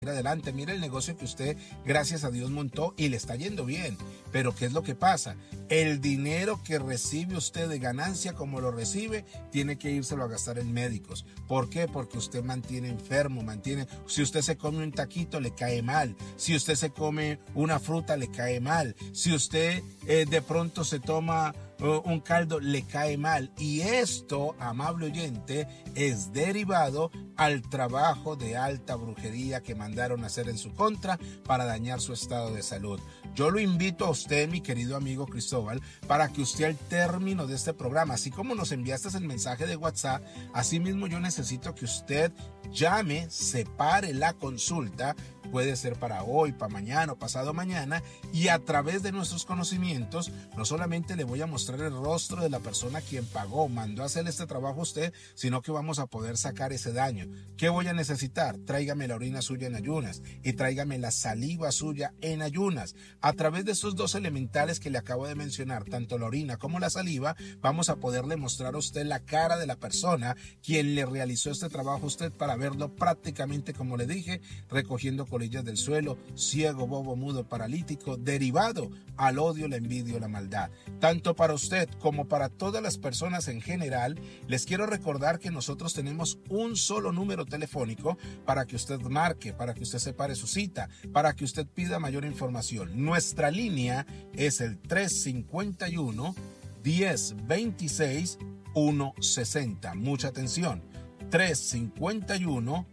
adelante. Mire el negocio que usted, gracias a Dios, montó y le está yendo bien. Pero ¿qué es lo que pasa? El dinero que recibe usted de ganancia, como lo recibe, tiene que írselo a gastar en médicos. ¿Por qué? Porque usted mantiene enfermo, si usted se come un taquito, le cae mal. Si usted se come una fruta, le cae mal. Si usted de pronto se toma un caldo, le cae mal. Y esto, amable oyente, es derivado al trabajo de alta brujería que mandaron a hacer en su contra para dañar su estado de salud. Yo lo invito a usted, mi querido amigo Cristóbal, para que usted al término de este programa, así como nos enviaste el mensaje de WhatsApp, así mismo yo necesito que usted llame, separe la consulta, puede ser para hoy, para mañana o pasado mañana, y a través de nuestros conocimientos, no solamente le voy a mostrar el rostro de la persona quien pagó, mandó a hacer este trabajo a usted, sino que vamos a poder sacar ese daño. ¿Qué voy a necesitar? Tráigame la orina suya en ayunas y tráigame la saliva suya en ayunas. A través de estos dos elementales que le acabo de mencionar, tanto la orina como la saliva, vamos a poderle mostrar a usted la cara de la persona quien le realizó este trabajo a usted para verlo prácticamente, como le dije, recogiendo colillas del suelo, ciego, bobo, mudo, paralítico, derivado al odio, la envidia o la maldad. Tanto para usted como para todas las personas en general, les quiero recordar que nosotros tenemos un solo número telefónico para que usted marque, para que usted separe su cita, para que usted pida mayor información. Nuestra línea es el 351 1026 160. Mucha atención. 351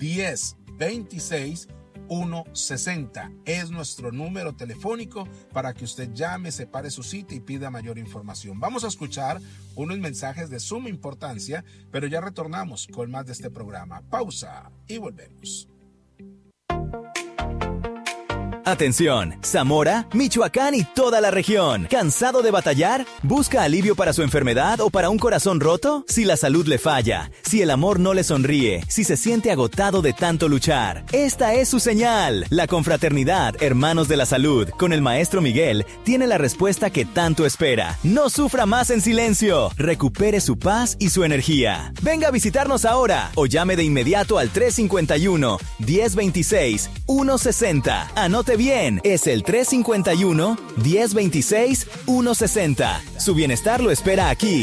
1026 160 es nuestro número telefónico para que usted llame, separe su cita y pida mayor información. Vamos a escuchar unos mensajes de suma importancia, pero ya retornamos con más de este programa. Pausa y volvemos. Atención, Zamora, Michoacán y toda la región. ¿Cansado de batallar? ¿Busca alivio para su enfermedad o para un corazón roto? Si la salud le falla, si el amor no le sonríe, si se siente agotado de tanto luchar, esta es su señal. La confraternidad Hermanos de la Salud, con el maestro Miguel, tiene la respuesta que tanto espera. No sufra más en silencio. Recupere su paz y su energía. Venga a visitarnos ahora o llame de inmediato al 351 1026 160. Anote bien, es el 351-1026-160. Su bienestar lo espera aquí.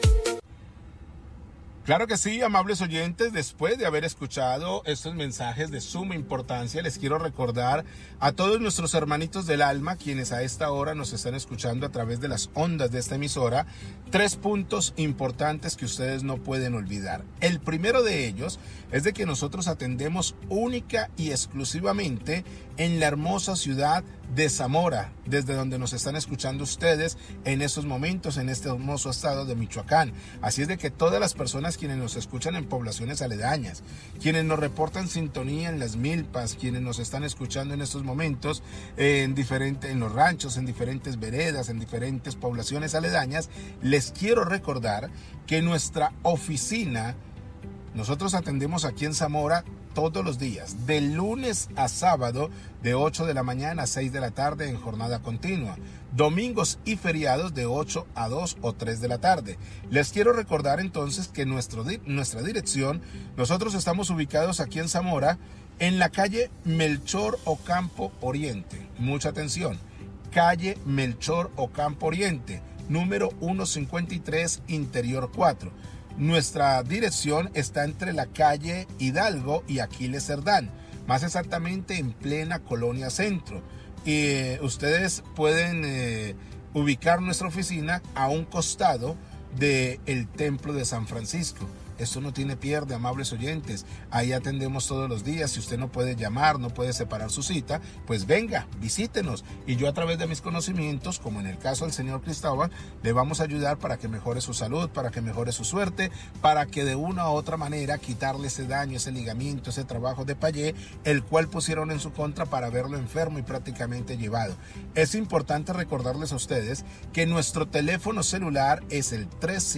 Claro que sí, amables oyentes, después de haber escuchado estos mensajes de suma importancia, les quiero recordar a todos nuestros hermanitos del alma, quienes a esta hora nos están escuchando a través de las ondas de esta emisora, 3 puntos importantes que ustedes no pueden olvidar. El primero de ellos es de que nosotros atendemos única y exclusivamente en la hermosa ciudad de Zamora, desde donde nos están escuchando ustedes en estos momentos, en este hermoso estado de Michoacán. Así es de que todas las personas quienes nos escuchan en poblaciones aledañas, quienes nos reportan sintonía en Las Milpas, quienes nos están escuchando en estos momentos en los ranchos, en diferentes veredas, en diferentes poblaciones aledañas, les quiero recordar que nuestra oficina, nosotros atendemos aquí en Zamora todos los días, de lunes a sábado, de 8 de la mañana a 6 de la tarde en jornada continua. Domingos y feriados de 8 a 2 o 3 de la tarde. Les quiero recordar entonces que nuestra dirección, nosotros estamos ubicados aquí en Zamora, en la calle Melchor Ocampo Oriente. Mucha atención. Calle Melchor Ocampo Oriente, número 153, Interior 4. Nuestra dirección está entre la calle Hidalgo y Aquiles Cerdán, más exactamente en plena Colonia Centro. Y ustedes pueden ubicar nuestra oficina a un costado del Templo de San Francisco. Esto no tiene pierde, amables oyentes. Ahí atendemos todos los días. Si usted no puede llamar, no puede separar su cita, pues venga, visítenos. Y yo a través de mis conocimientos, como en el caso del señor Cristóbal, le vamos a ayudar para que mejore su salud, para que mejore su suerte, para que de una u otra manera quitarle ese daño, ese ligamiento, ese trabajo de payé, el cual pusieron en su contra para verlo enfermo y prácticamente llevado. Es importante recordarles a ustedes que nuestro teléfono celular es el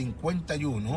351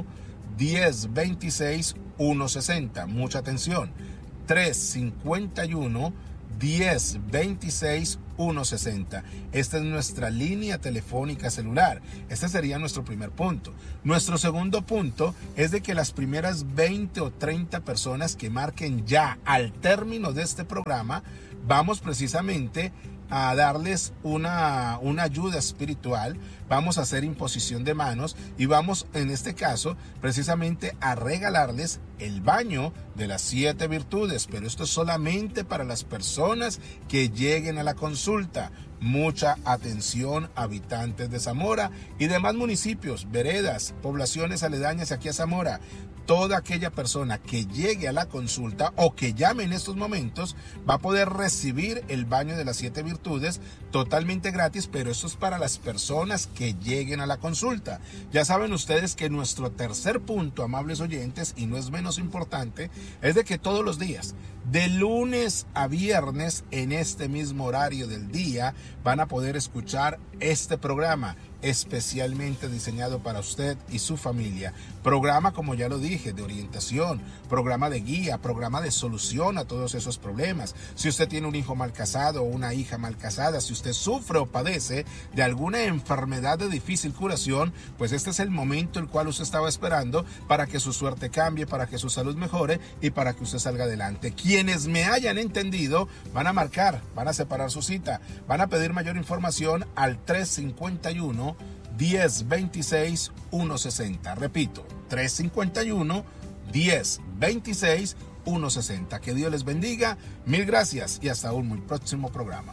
1026 160. Mucha atención. 351 1026 160. Esta es nuestra línea telefónica celular. Este sería nuestro primer punto. Nuestro segundo punto es de que las primeras 20 o 30 personas que marquen ya al término de este programa, vamos precisamente a darles una ayuda espiritual, vamos a hacer imposición de manos y vamos en este caso precisamente a regalarles el baño de las 7 virtudes, pero esto es solamente para las personas que lleguen a la consulta. Mucha atención, habitantes de Zamora y demás municipios, veredas, poblaciones aledañas aquí a Zamora. Toda aquella persona que llegue a la consulta o que llame en estos momentos va a poder recibir el baño de las 7 virtudes totalmente gratis, pero esto es para las personas que lleguen a la consulta. Ya saben ustedes que nuestro tercer punto, amables oyentes, y no es menos importante, es de que todos los días, de lunes a viernes, en este mismo horario del día, van a poder escuchar este programa especialmente diseñado para usted y su familia. Programa, como ya lo dije, de orientación, programa de guía, programa de solución a todos esos problemas. Si usted tiene un hijo mal casado o una hija mal casada, si usted sufre o padece de alguna enfermedad de difícil curación, pues este es el momento el cual usted estaba esperando para que su suerte cambie, para que su salud mejore y para que usted salga adelante. Quienes me hayan entendido van a marcar, van a separar su cita, van a pedir mayor información al 351 1026 160. Repito, 351 1026 160. Que Dios les bendiga. Mil gracias y hasta un muy próximo programa.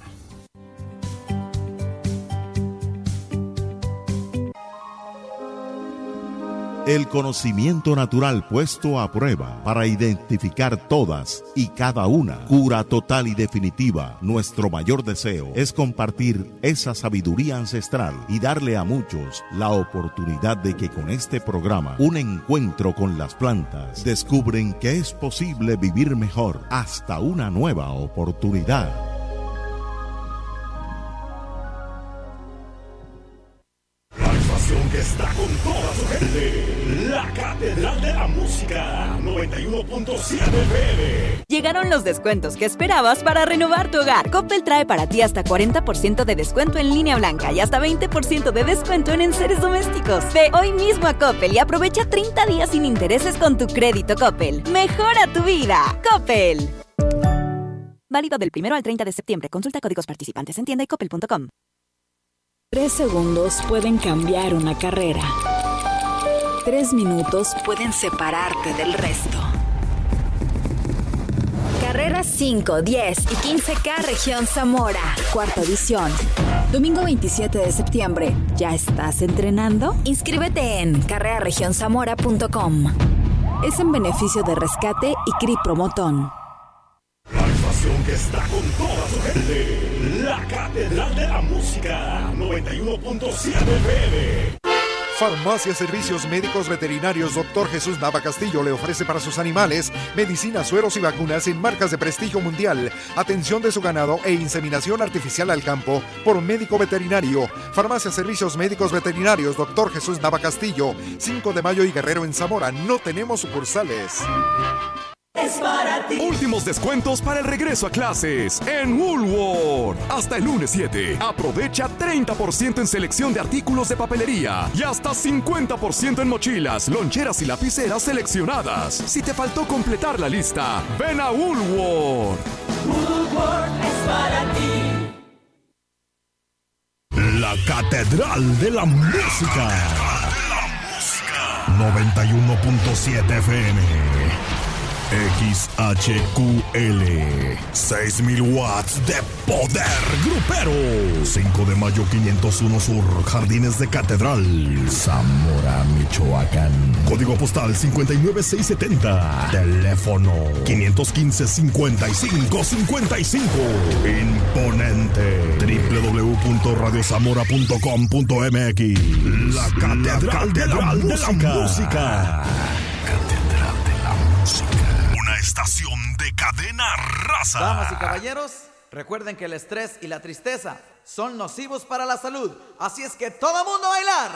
El conocimiento natural puesto a prueba para identificar todas y cada una. Cura total y definitiva. Nuestro mayor deseo es compartir esa sabiduría ancestral y darle a muchos la oportunidad de que con este programa, un encuentro con las plantas, descubren que es posible vivir mejor hasta una nueva oportunidad. Que está con toda su gente, la Catedral de la Música, 91.7 FM. Llegaron los descuentos que esperabas para renovar tu hogar. Coppel trae para ti hasta 40% de descuento en línea blanca y hasta 20% de descuento en enseres domésticos. Ve hoy mismo a Coppel y aprovecha 30 días sin intereses con tu crédito Coppel. Mejora tu vida. Coppel. Válido del 1 al 30 de septiembre. Consulta códigos participantes en tienda y coppel.com. 3 segundos pueden cambiar una carrera. 3 minutos pueden separarte del resto. Carreras 5, 10 y 15K Región Zamora. 4ª edición. Domingo 27 de septiembre. ¿Ya estás entrenando? Inscríbete en carreraregionszamora.com. Es en beneficio de Rescate y CRI Promotón. La estación que está con toda su gente, la Catedral de la Música, 91.7 FM. Farmacia Servicios Médicos Veterinarios Dr. Jesús Nava Castillo le ofrece para sus animales medicinas, sueros y vacunas en marcas de prestigio mundial, atención de su ganado e inseminación artificial al campo por médico veterinario. Farmacia Servicios Médicos Veterinarios Dr. Jesús Nava Castillo, 5 de Mayo y Guerrero en Zamora. No tenemos sucursales. Es para ti. Últimos descuentos para el regreso a clases en Woolworth. Hasta el lunes 7. Aprovecha 30% en selección de artículos de papelería y hasta 50% en mochilas, loncheras y lapiceras seleccionadas. Si te faltó completar la lista, ven a Woolworth. Woolworth es para ti. La Catedral de la Música. 91.7 FM. XHQL 6,000 watts de poder grupero. 5 de Mayo 501 Sur, Jardines de Catedral, Zamora, Michoacán. Código postal 59670. Teléfono 515-5555. Imponente. www.radiozamora.com.mx. La Catedral de la Música. Una estación de cadena raza. Damas y caballeros, recuerden que el estrés y la tristeza son nocivos para la salud. Así es que todo mundo a bailar.